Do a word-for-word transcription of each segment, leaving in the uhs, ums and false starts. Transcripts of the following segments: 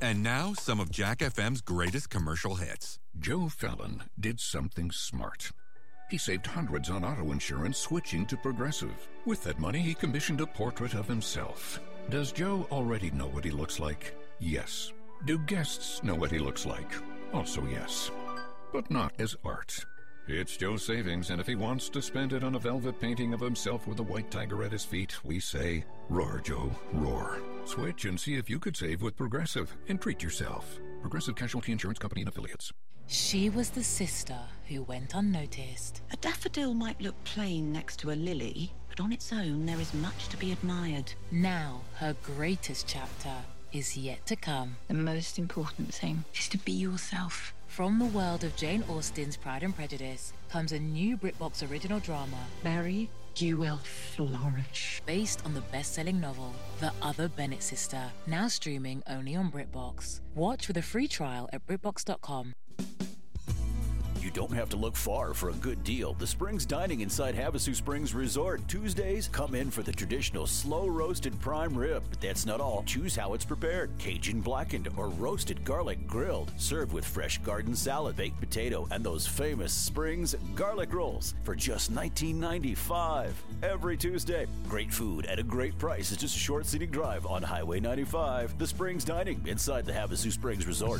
And now, some of Jack F M's greatest commercial hits. Joe Fallon did something smart. He saved hundreds on auto insurance switching to Progressive. With that money, he commissioned a portrait of himself. Does Joe already know what he looks like? Yes. Do guests know what he looks like? Also yes. But not as art. It's Joe's savings, and if he wants to spend it on a velvet painting of himself with a white tiger at his feet, we say, roar, Joe, roar. Switch and see if you could save with Progressive and treat yourself. Progressive Casualty Insurance Company and Affiliates. She was the sister who went unnoticed. A daffodil might look plain next to a lily, but on its own there is much to be admired. Now her greatest chapter is yet to come. The most important thing is to be yourself. From the world of Jane Austen's Pride and Prejudice comes a new BritBox original drama. Mary, you will flourish. Based on the best-selling novel, The Other Bennett Sister, now streaming only on BritBox. Watch with a free trial at BritBox dot com. You don't have to look far for a good deal. The Springs Dining inside Havasu Springs Resort. Tuesdays, come in for the traditional slow-roasted prime rib. But that's not all. Choose how it's prepared. Cajun blackened or roasted garlic grilled. Served with fresh garden salad, baked potato, and those famous Springs garlic rolls for just nineteen ninety-five every Tuesday. Great food at a great price. It's just a short scenic drive on Highway ninety-five. The Springs Dining inside the Havasu Springs Resort.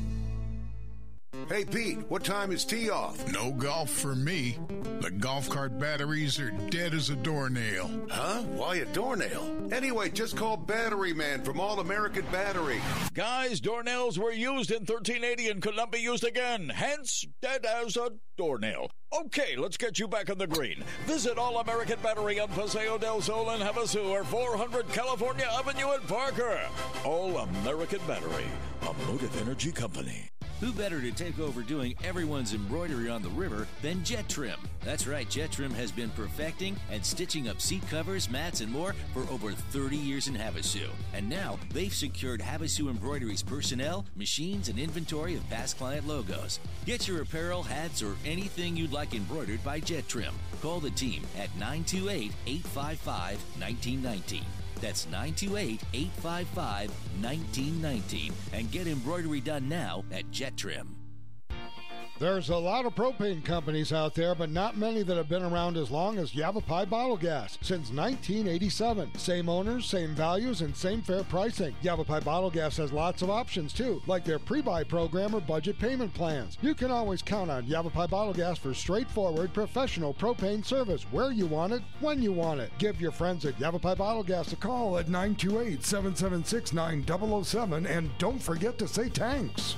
Hey, Pete, what time is tee off? No golf for me. The golf cart batteries are dead as a doornail. Huh? Why a doornail? Anyway, just call Battery Man from All American Battery. Guys, doornails were used in thirteen eighty and could not be used again. Hence, dead as a doornail. Okay, let's get you back on the green. Visit All American Battery on Paseo del Sol and Havasu or four hundred California Avenue in Parker. All American Battery, a Motive Energy company. Who better to take over doing everyone's embroidery on the river than Jet Trim? That's right, Jet Trim has been perfecting and stitching up seat covers, mats, and more for over thirty years in Havasu. And now they've secured Havasu Embroidery's personnel, machines, and inventory of past client logos. Get your apparel, hats, or anything you'd like embroidered by Jet Trim. Call the team at nine two eight, eight five five, one nine one nine. That's nine two eight, eight five five, one nine one nine. And get embroidery done now at Jet Trim. There's a lot of propane companies out there, but not many that have been around as long as Yavapai Bottle Gas since nineteen eighty-seven. Same owners, same values, and same fair pricing. Yavapai Bottle Gas has lots of options too, like their pre-buy program or budget payment plans. You can always count on Yavapai Bottle Gas for straightforward, professional propane service where you want it, when you want it. Give your friends at Yavapai Bottle Gas a call at nine two eight, seven seven six, nine zero zero seven, and don't forget to say thanks.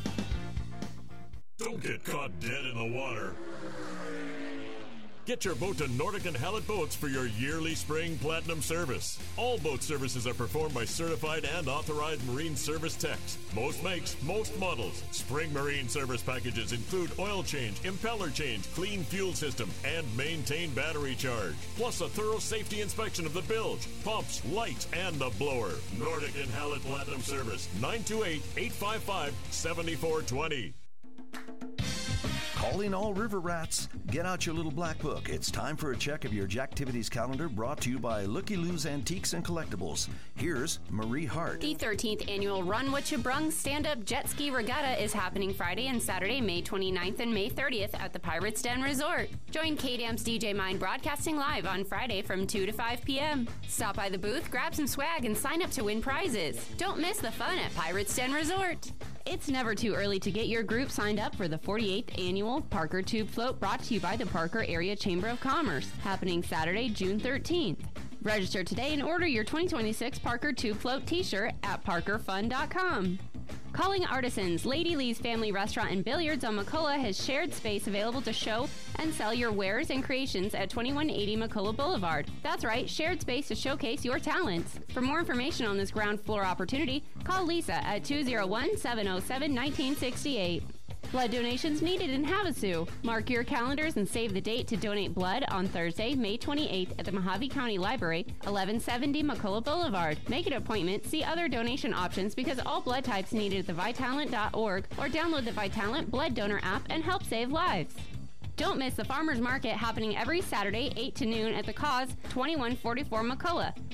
Don't get caught dead in the water. Get your boat to Nordic and Hallett Boats for your yearly spring platinum service. All boat services are performed by certified and authorized marine service techs. Most makes, most models. Spring marine service packages include oil change, impeller change, clean fuel system, and maintain battery charge. Plus a thorough safety inspection of the bilge, pumps, lights, and the blower. Nordic and Hallett Platinum Service, nine two eight, eight five five, seven four two zero. Calling all river rats. Get out your little black book. It's time for a check of your Jacktivities calendar brought to you by Looky Lou's Antiques and Collectibles. Here's Marie Hart. The thirteenth annual Run What You Brung stand-up jet ski regatta is happening Friday and Saturday, May twenty-ninth and May thirtieth at the Pirates Den Resort. Join K-Dam's D J Mind broadcasting live on Friday from two to five p.m. Stop by the booth, grab some swag, and sign up to win prizes. Don't miss the fun at Pirates Den Resort. It's never too early to get your group signed up for the forty-eighth Annual Parker Tube Float brought to you by the Parker Area Chamber of Commerce, happening Saturday, June thirteenth. Register today and order your twenty twenty-six Parker Tube Float t-shirt at parker fun dot com. Calling artisans, Lady Lee's Family Restaurant and Billiards on McCullough has shared space available to show and sell your wares and creations at twenty-one eighty McCullough Boulevard. That's right, shared space to showcase your talents. For more information on this ground floor opportunity, call Lisa at two oh one, seven oh seven, one nine six eight. Blood donations needed in Havasu. Mark your calendars and save the date to donate blood on Thursday, May twenty-eighth at the Mojave County Library, eleven seventy McCullough Boulevard. Make an appointment, see other donation options because all blood types needed at the Vitalant dot org or download the Vitalant Blood Donor app and help save lives. Don't miss the Farmers Market happening every Saturday, eight to noon at the Cause, twenty-one forty-four McCullough.